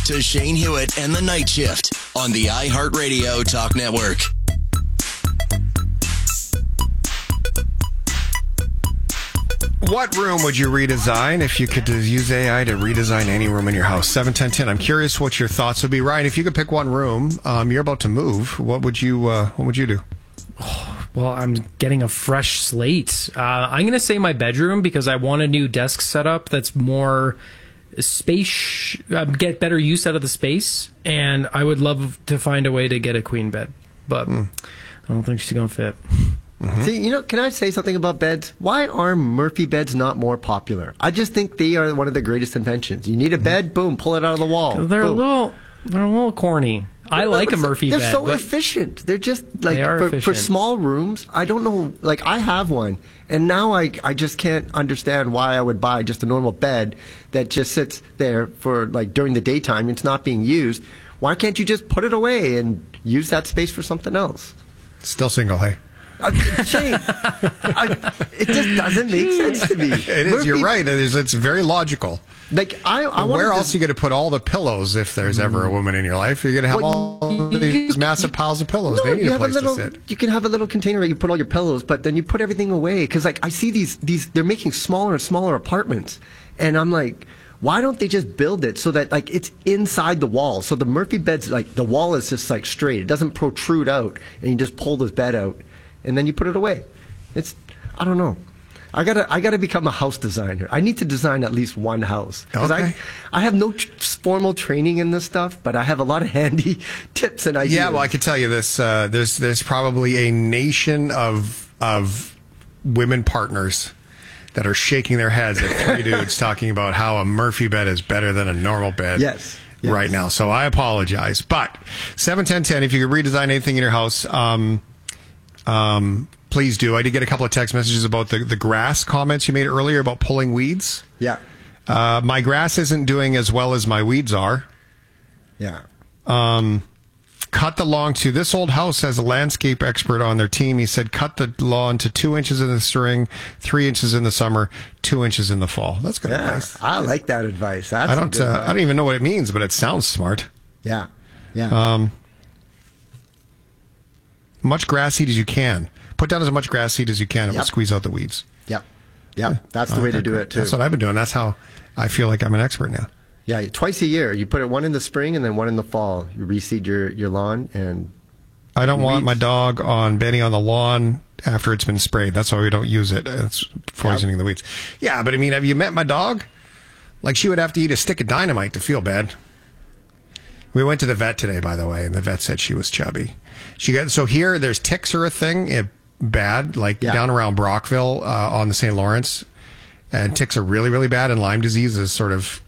to Shane Hewitt and the Night Shift on the iHeartRadio Talk Network. What room would you redesign if you could use AI to redesign any room in your house? 71010. I'm curious what your thoughts would be. Ryan, if you could pick one room, you're about to move. What would you do? Well, I'm getting a fresh slate. I'm going to say my bedroom because I want a new desk setup that's more space, get better use out of the space. And I would love to find a way to get a queen bed, but I don't think she's going to fit. Mm-hmm. See, can I say something about beds? Why are Murphy beds not more popular? I just think they are one of the greatest inventions. You need a bed, boom, pull it out of the wall. They're a little corny. I like a Murphy bed. They're so efficient. They're just like for small rooms. I don't know. Like I have one, and now I just can't understand why I would buy just a normal bed that just sits there for like during the daytime. It's not being used. Why can't you just put it away and use that space for something else? Still single, hey? Shane, it just doesn't make sense to me. It is. You're right. It's very logical. Like where else are you going to put all the pillows if there's ever a woman in your life? You're going to have all these massive piles of pillows. They need a place to sit. You can have a little container where you put all your pillows, but then you put everything away. Because like I see these they're making smaller and smaller apartments, and I'm like, why don't they just build it so that like it's inside the wall? So the Murphy bed's like the wall is just like straight. It doesn't protrude out, and you just pull this bed out, and then you put it away. I don't know. I gotta become a house designer. I need to design at least one house because I have no formal training in this stuff, but I have a lot of handy tips and ideas. Yeah, well, I can tell you this: there's probably a nation of women partners that are shaking their heads at three dudes talking about how a Murphy bed is better than a normal bed. Yes. Right now. So I apologize, but 71010. If you could redesign anything in your house, please do. I did get a couple of text messages about the grass comments you made earlier about pulling weeds. Yeah. My grass isn't doing as well as my weeds are. Yeah. Cut the lawn to this old house has a landscape expert on their team. He said, cut the lawn to 2 inches in the spring, 3 inches in the summer, 2 inches in the fall. That's good advice. I like that advice. I don't even know what it means, but it sounds smart. Yeah. Yeah. Much grass seed as you can. Put down as much grass seed as you can. It will squeeze out the weeds. Yep. That's the way to do it, too. That's what I've been doing. That's how I feel like I'm an expert now. Yeah, twice a year. You put it one in the spring and then one in the fall. You reseed your lawn. And I don't want my dog Benny on the lawn after it's been sprayed. That's why we don't use it. It's poisoning the weeds. Yeah, but I mean, have you met my dog? Like, she would have to eat a stick of dynamite to feel bad. We went to the vet today, by the way, and the vet said she was chubby. So here, there's ticks are a thing, bad, like down around Brockville on the St. Lawrence. And ticks are really, really bad, and Lyme disease is sort of,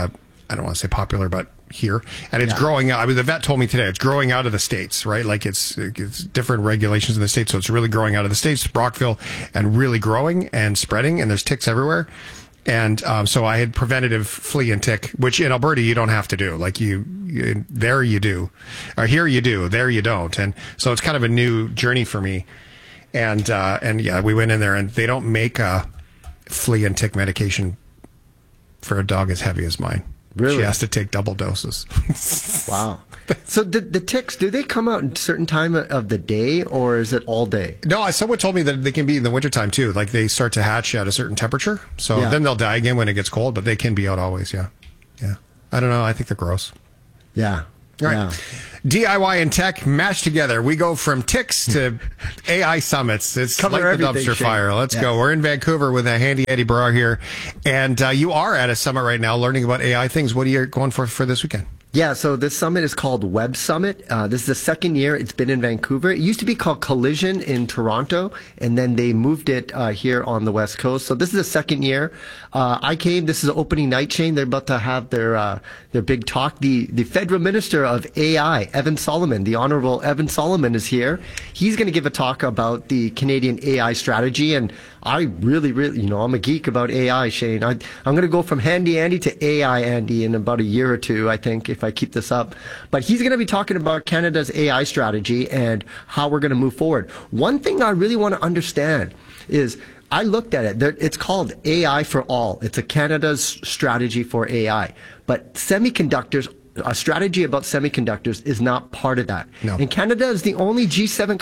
I don't want to say popular, but here. And it's growing out. I mean, the vet told me today, it's growing out of the States, right? Like it's different regulations in the States, so it's really growing out of the States, Brockville, and really growing and spreading, and there's ticks everywhere. And so I had preventative flea and tick, which in Alberta you don't have to do. Like there you do, or here you do, there you don't. And so it's kind of a new journey for me. And yeah, we went in there, and they don't make a flea and tick medication for a dog as heavy as mine. Really? She has to take double doses. Wow. So the ticks, do they come out at a certain time of the day, or is it all day? No, someone told me that they can be in the wintertime too. Like they start to hatch at a certain temperature. So then they'll die again when it gets cold, but they can be out always. Yeah. Yeah. I don't know. I think they're gross. Yeah. All right. Yeah. DIY and tech mashed together. We go from ticks to AI summits. It's Cover like the dumpster Shane. fire. Let's go. We're in Vancouver with a handy Eddie Barrar here. And you are at a summit right now learning about AI things. What are you going for this weekend? Yeah, so this summit is called Web Summit. This is the second year it's been in Vancouver. It used to be called Collision in Toronto, and then they moved it here on the West Coast. So this is the second year. I came. This is opening night, Shane. They're about to have their big talk. The federal minister of AI, Evan Solomon, the Honorable Evan Solomon, is here. He's going to give a talk about the Canadian AI strategy, and I really, I'm a geek about AI, Shane. I'm going to go from Handy Andy to AI Andy in about a year or two, I think, if I keep this up. But he's going to be talking about Canada's AI strategy and how we're going to move forward. One thing I really want to understand is I looked at it. It's called AI for All. It's a Canada's strategy for AI. But semiconductors a strategy about semiconductors is not part of that. No. And Canada is the only G7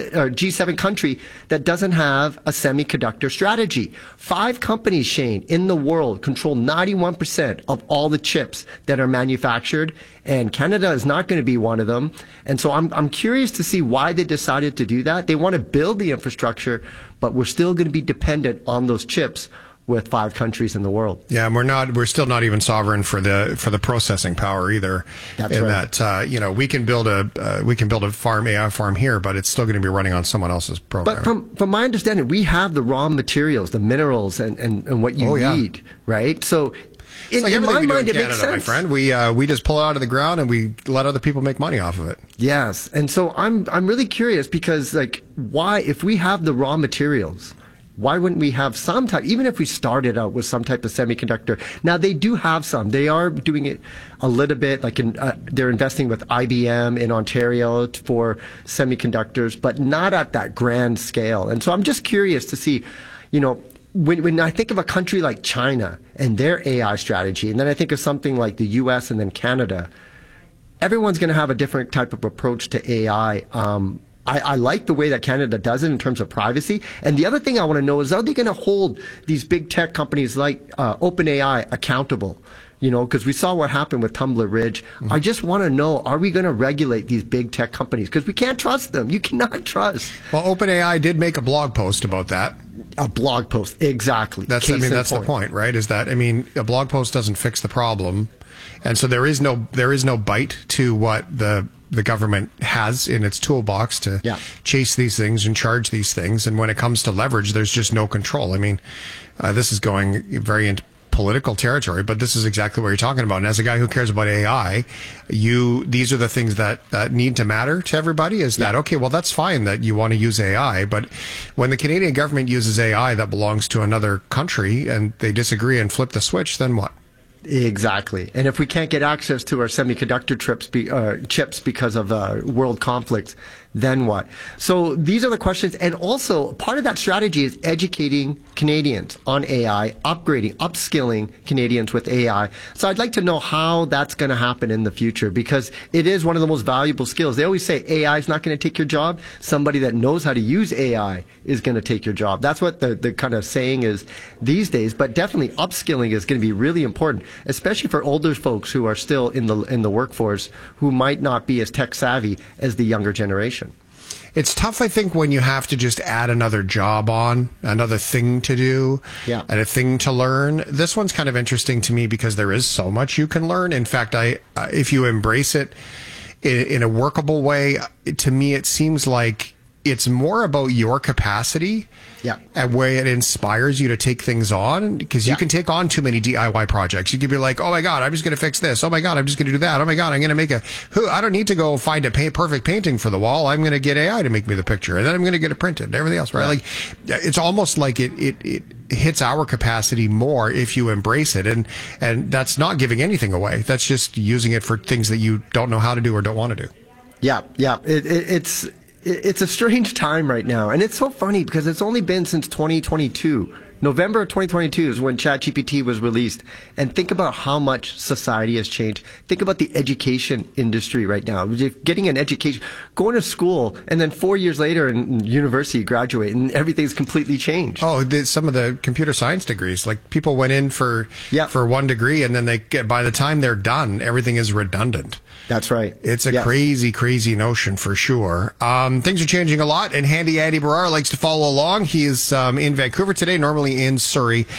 G7 country that doesn't have a semiconductor strategy. 5 companies, Shane, in the world control 91% of all the chips that are manufactured, and Canada is not going to be one of them. And so I'm curious to see why they decided to do that. They want to build the infrastructure, but we're still going to be dependent on those chips with 5 countries in the world. Yeah, and we're still not even sovereign for the processing power either. That's in right. that we can build a AI farm here, but it's still going to be running on someone else's program. But from my understanding, we have the raw materials, the minerals, and what you need, right? So in like my everything we do mind, in it Canada, makes sense. my friend. We just pull it out of the ground and we let other people make money off of it. Yes, and so I'm really curious because why, if we have the raw materials, why wouldn't we have some type, even if we started out with some type of semiconductor? Now, they do have some. They are doing it a little bit, they're investing with IBM in Ontario for semiconductors, but not at that grand scale. And so I'm just curious to see, when I think of a country like China and their AI strategy, and then I think of something like the US and then Canada, everyone's going to have a different type of approach to AI. I like the way that Canada does it in terms of privacy. And the other thing I want to know is, are they going to hold these big tech companies like OpenAI accountable? Because we saw what happened with Tumblr Ridge. Mm-hmm. I just want to know, are we going to regulate these big tech companies? Because we can't trust them. You cannot trust. Well, OpenAI did make a blog post about that. A blog post, exactly. That's the point, right? Is that, a blog post doesn't fix the problem. And so there is no bite to what the government has in its toolbox to chase these things and charge these things. And when it comes to leverage, there's just no control. This is going very into political territory, but this is exactly what you're talking about. And as a guy who cares about AI, these are the things that need to matter to everybody. Is that, okay, well, that's fine that you want to use AI, but when the Canadian government uses AI that belongs to another country and they disagree and flip the switch, then what? Exactly. And if we can't get access to our semiconductor chips because of world conflicts, then what? So these are the questions. And also, part of that strategy is educating Canadians on AI, upskilling Canadians with AI. So I'd like to know how that's going to happen in the future, because it is one of the most valuable skills. They always say AI is not going to take your job. Somebody that knows how to use AI is going to take your job. That's what the kind of saying is these days. But definitely upskilling is going to be really important, especially for older folks who are still in the workforce, who might not be as tech savvy as the younger generation. It's tough, I think, when you have to just add another job on, another thing to do, and a thing to learn. This one's kind of interesting to me because there is so much you can learn. In fact, if you embrace it in a workable way, to me, it seems like it's more about your capacity and where it inspires you to take things on, because you can take on too many DIY projects. You could be like, oh my God, I'm just going to fix this. Oh my God, I'm just going to do that. Oh my God, I'm going to make I don't need to go find a perfect painting for the wall. I'm going to get AI to make me the picture, and then I'm going to get it printed and everything else, right? Like, it's almost like it hits our capacity more if you embrace it. And that's not giving anything away. That's just using it for things that you don't know how to do or don't want to do. It's a strange time right now. And it's so funny because it's only been since 2022. November of 2022 is when ChatGPT was released. And think about how much society has changed. Think about the education industry right now. Getting an education, going to school, and then 4 years later in university, graduate, and everything's completely changed. Oh, some of the computer science degrees, like people went in for one degree, and then by the time they're done, everything is redundant. That's right. It's a crazy, crazy notion for sure. Things are changing a lot, and Handy Andy Barrar likes to follow along. He is in Vancouver today, normally in Surrey.